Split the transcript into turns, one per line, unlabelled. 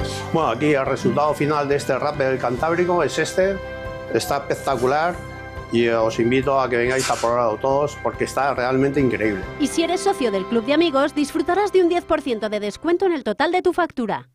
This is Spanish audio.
Bueno, aquí el resultado final de este Rapper del Cantábrico es este. Está espectacular y os invito a que vengáis a probarlo todos porque está realmente increíble.
Y si eres socio del Club de Amigos, disfrutarás de un 10% de descuento en el total de tu factura.